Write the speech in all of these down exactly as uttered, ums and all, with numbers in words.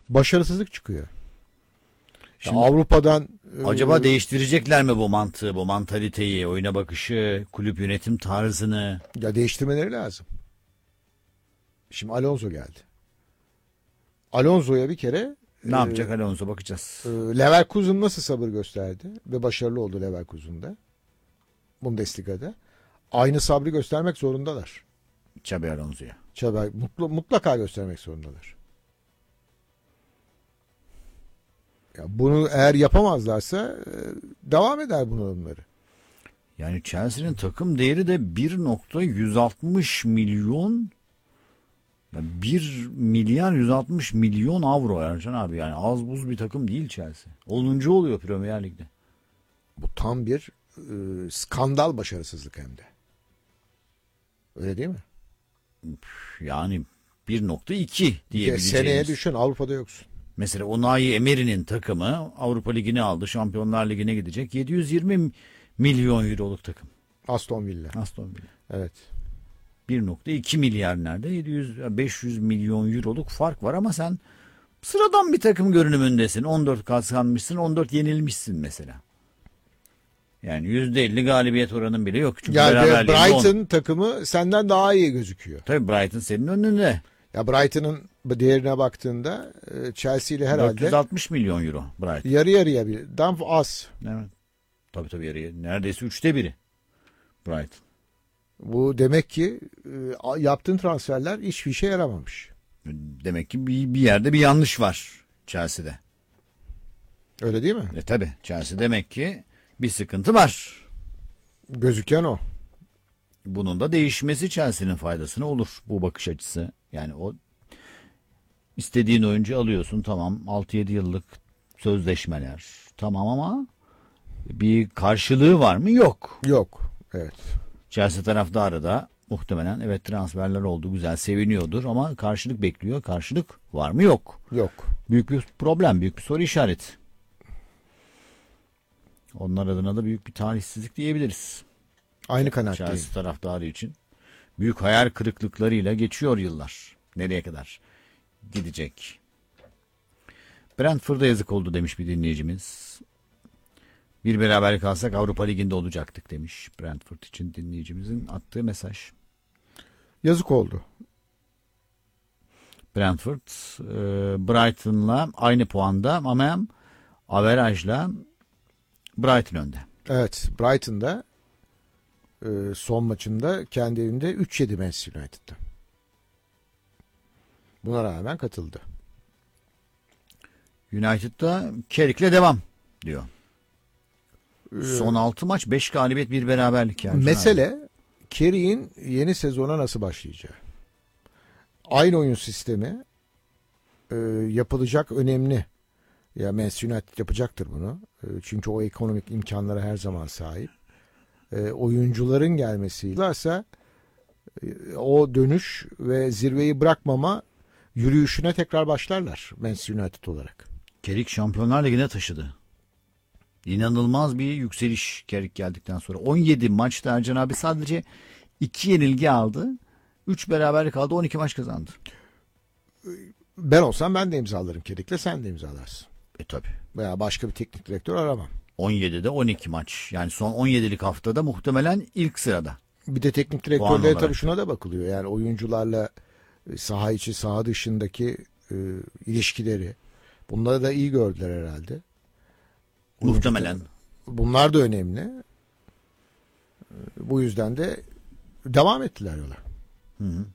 başarısızlık çıkıyor. Şimdi, Avrupa'dan acaba e, değiştirecekler mi bu mantığı, bu mantaliteyi, oyuna bakışı, kulüp yönetim tarzını? Ya değiştirmeleri lazım. Şimdi Alonso geldi. Alonso'ya bir kere Ne e, yapacak Alonso, bakacağız. e, Leverkusen nasıl sabır gösterdi ve başarılı oldu Leverkusen'da. Bundesliga'da. Aynı sabrı göstermek zorundalar. Xabi Alonso'ya. Çaba, mutlu, mutlaka göstermek zorundalar. Ya bunu eğer yapamazlarsa e, devam eder bunalımları. Yani Chelsea'nin takım değeri de bir nokta yüz altmış milyon, bir milyar yüz altmış milyon avro Ercan abi. Yani az buz bir takım değil Chelsea. onuncu oluyor Premier Lig'de. Bu tam bir e, skandal başarısızlık hem de. Öyle değil mi? Yani bir nokta iki diyebileceğimiz. Seneye düşün, Avrupa'da yoksun. Mesela Unai Emery'nin takımı Avrupa Ligi'ni aldı. Şampiyonlar Ligi'ne gidecek. yedi yüz yirmi milyon euroluk takım. Aston Villa. Aston Villa. Evet. bir nokta iki milyar nerede? yedi yüz beş yüz milyon euroluk fark var ama sen sıradan bir takım görünümündesin. on dört kazanmışsın, on dört yenilmişsin mesela. Yani yüzde elli galibiyet oranın bile yok. Çünkü yani Brighton on... takımı senden daha iyi gözüküyor. Tabii Brighton senin önünde. Ya Brighton'ın değerine baktığında Chelsea ile herhalde dört yüz altmış milyon euro Brighton. Yarı yarıya bir. Dan az. Evet. Tabii tabii yarıya. Neredeyse üçte biri Brighton. Bu demek ki yaptığın transferler hiçbir işe yaramamış. Demek ki bir, bir yerde bir yanlış var Chelsea'de. Öyle değil mi? E tabii Chelsea demek ki bir sıkıntı var. Gözüken o. Bunun da değişmesi Chelsea'nin faydasına olur, bu bakış açısı. Yani o istediğin oyuncu alıyorsun, tamam, altı yedi yıllık sözleşmeler tamam ama bir karşılığı var mı? Yok. Yok. Evet. Chelsea taraftarı da muhtemelen evet transferler oldu, güzel, seviniyordur ama karşılık bekliyor. Karşılık var mı? Yok. Yok. Büyük bir problem, büyük bir soru işareti. Onlar adına da büyük bir talihsizlik diyebiliriz. Aynı kanaatteyim. Chelsea taraftarı için büyük hayal kırıklıklarıyla geçiyor yıllar. Nereye kadar gidecek? Brentford'a yazık oldu demiş bir dinleyicimiz. Bir beraberlik alsak Avrupa Ligi'nde olacaktık demiş Brentford için dinleyicimizin attığı mesaj. Yazık oldu. Brentford e, Brighton'la aynı puanda ama hem averajla Brighton önde. Evet, Brighton'da e, son maçında kendi evinde üç yedi Manchester United'da. Buna rağmen katıldı. United'da Carrick'le devam diyor. Ee, Son altı maç beş galibiyet bir beraberlik. Yani mesele Carrick'in yeni sezona nasıl başlayacağı. Aynı oyun sistemi e, yapılacak, önemli. Ya Manchester United yapacaktır bunu. E, çünkü o ekonomik imkanlara her zaman sahip. E, oyuncuların gelmesiyle ise e, o dönüş ve zirveyi bırakmama yürüyüşüne tekrar başlarlar Manchester United olarak. Carrick Şampiyonlar Ligi'ne taşıdı. İnanılmaz bir yükseliş Carrick geldikten sonra. on yedi maçta Ercan abi sadece iki yenilgi aldı. üç beraberlik aldı. on iki maç kazandı. Ben olsam ben de imzalarım Carrick'le, sen de imzalarsın. E tabi. Veya başka bir teknik direktör aramam. on yedide on iki maç. Yani son on yedilik haftada muhtemelen ilk sırada. Bir de teknik direktörlere tabii şuna da bakılıyor. Yani oyuncularla saha içi saha dışındaki e, ilişkileri. Bunları da iyi gördüler herhalde. Muhtemelen. Bunlar da önemli. Bu yüzden de devam ettiler yola. Hı hı.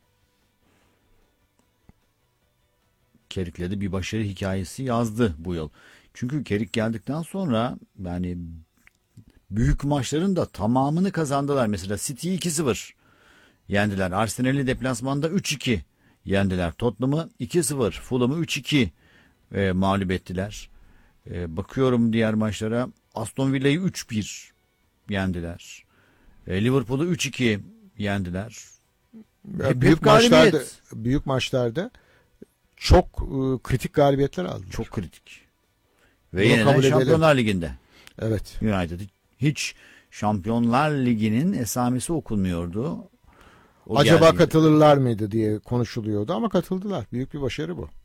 Carrick'le de bir başarı hikayesi yazdı bu yıl. Çünkü Carrick geldikten sonra yani büyük maçların da tamamını kazandılar. Mesela City'yi iki sıfır yendiler. Arsenal'i deplasmanda üç iki yendiler. Tottenham'ı iki sıfır, Fulham'ı üç iki e, mağlup ettiler. E, bakıyorum diğer maçlara. Aston Villa'yı üç bir yendiler. E, Liverpool'u üç iki yendiler. Hep büyük maçlarda büyük maçlarda çok e, kritik galibiyetler aldılar. Çok kritik. Ve yeniden Şampiyonlar Ligi'nde. Evet. United hiç Şampiyonlar Ligi'nin esamesi okunmuyordu. O Acaba geldiğinde katılırlar mıydı diye konuşuluyordu ama katıldılar. Büyük bir başarı bu.